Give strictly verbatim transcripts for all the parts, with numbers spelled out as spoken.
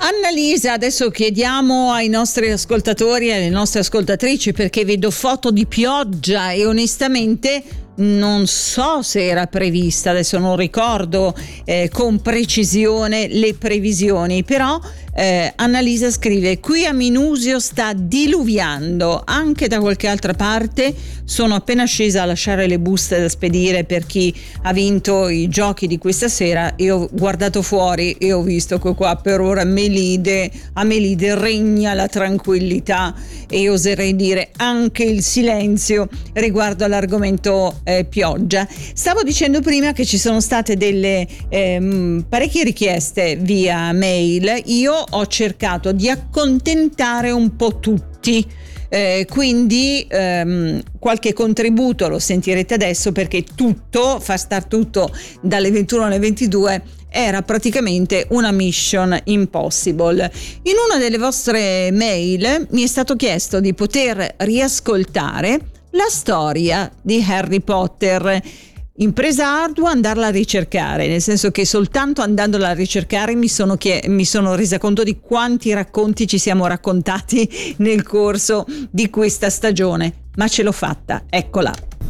Annalisa, adesso chiediamo ai nostri ascoltatori e alle nostre ascoltatrici, perché vedo foto di pioggia e onestamente non so se era prevista, adesso non ricordo eh, con precisione le previsioni, però eh, Annalisa scrive: qui a Minusio sta diluviando, anche da qualche altra parte. Sono appena scesa a lasciare le buste da spedire per chi ha vinto i giochi di questa sera e ho guardato fuori e ho visto che qua per ora Melide, a Melide regna la tranquillità e oserei dire anche il silenzio riguardo all'argomento eh, pioggia. Stavo dicendo prima che ci sono state delle ehm, parecchie richieste via mail. Io ho cercato di accontentare un po' tutti, eh, quindi ehm, qualche contributo lo sentirete adesso, perché tutto, far star tutto dalle ventuno alle ventidue era praticamente una mission impossible. In una delle vostre mail mi è stato chiesto di poter riascoltare la storia di Harry Potter. Impresa ardua andarla a ricercare, nel senso che soltanto andandola a ricercare mi sono, chie- mi sono resa conto di quanti racconti ci siamo raccontati nel corso di questa stagione, ma ce l'ho fatta, eccola.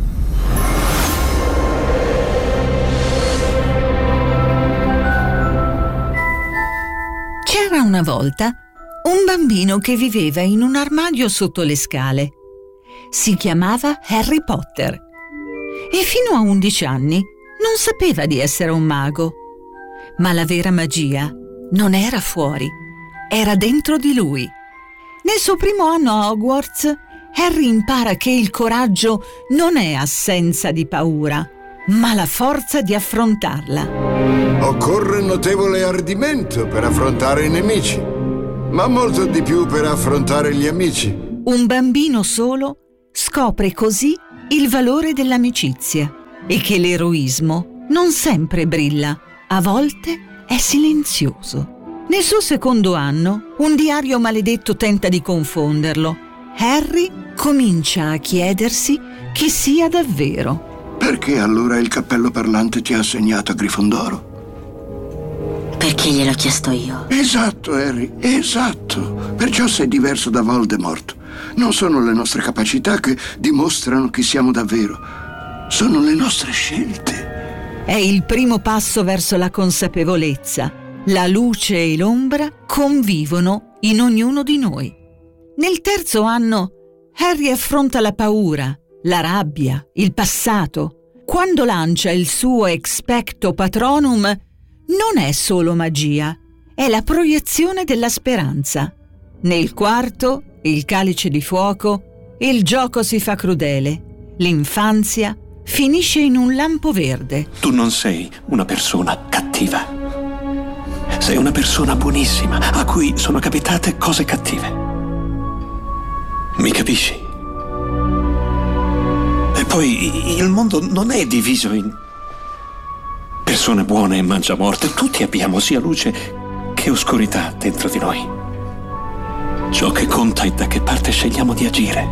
C'era una volta un bambino che viveva in un armadio sotto le scale. Si chiamava Harry Potter e fino a undici anni non sapeva di essere un mago. Ma la vera magia non era fuori, era dentro di lui. Nel suo primo anno a Hogwarts, Harry impara che il coraggio non è assenza di paura, ma la forza di affrontarla. Occorre notevole ardimento per affrontare i nemici, ma molto di più per affrontare gli amici. Un bambino solo scopre così il valore dell'amicizia e che l'eroismo non sempre brilla, a volte è silenzioso. Nel suo secondo anno, un diario maledetto tenta di confonderlo. Harry comincia a chiedersi chi sia davvero. Perché allora il cappello parlante ti ha assegnato a Grifondoro? Perché gliel'ho chiesto io. Esatto, Harry, esatto. Perciò sei diverso da Voldemort. Non sono le nostre capacità che dimostrano chi siamo davvero. Sono le nostre scelte. È il primo passo verso la consapevolezza. La luce e l'ombra convivono in ognuno di noi. Nel terzo anno, Harry affronta la paura, la rabbia, il passato. Quando lancia il suo Expecto Patronum, non è solo magia, è la proiezione della speranza. Nel quarto, il calice di fuoco, il gioco si fa crudele. L'infanzia finisce in un lampo verde. Tu non sei una persona cattiva. Sei una persona buonissima, a cui sono capitate cose cattive. Mi capisci? E poi il mondo non è diviso in persone buone e mangiamorte. Tutti abbiamo sia luce che oscurità dentro di noi. Ciò che conta è da che parte scegliamo di agire.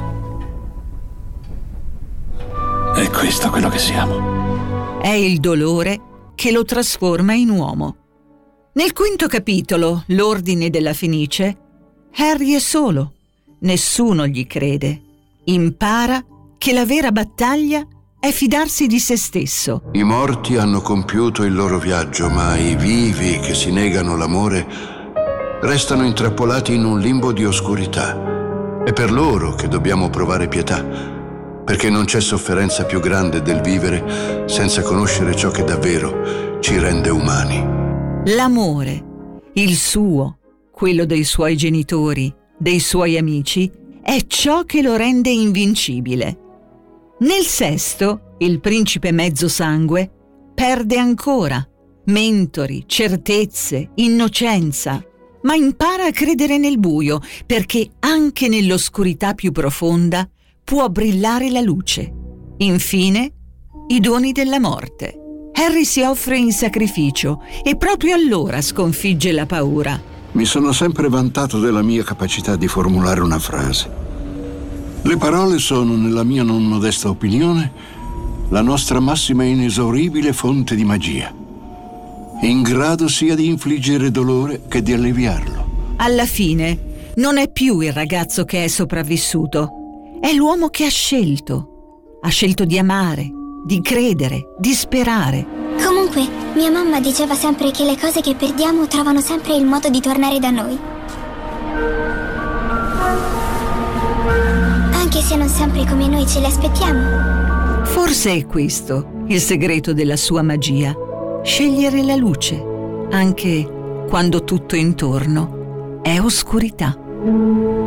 È questo quello che siamo. È il dolore che lo trasforma in uomo. Nel quinto capitolo, l'Ordine della Fenice, Harry è solo. Nessuno gli crede. Impara che la vera battaglia è fidarsi di se stesso. I morti hanno compiuto il loro viaggio, ma i vivi che si negano l'amore restano intrappolati in un limbo di oscurità. È per loro che dobbiamo provare pietà, perché non c'è sofferenza più grande del vivere senza conoscere ciò che davvero ci rende umani. L'amore, il suo, quello dei suoi genitori, dei suoi amici, è ciò che lo rende invincibile. Nel sesto, il principe mezzosangue perde ancora mentori, certezze, innocenza, ma impara a credere nel buio, perché anche nell'oscurità più profonda può brillare la luce. Infine, i doni della morte. Harry si offre in sacrificio e proprio allora sconfigge la paura. Mi sono sempre vantato della mia capacità di formulare una frase. Le parole sono, nella mia non modesta opinione, la nostra massima e inesauribile fonte di magia, in grado sia di infliggere dolore che di alleviarlo. Alla fine non è più il ragazzo che è sopravvissuto, è l'uomo che ha scelto. Ha scelto di amare, di credere, di sperare. Comunque, mia mamma diceva sempre che le cose che perdiamo trovano sempre il modo di tornare da noi. Anche se non sempre come noi ce le aspettiamo. Forse è questo il segreto della sua magia. Scegliere la luce, anche quando tutto intorno è oscurità.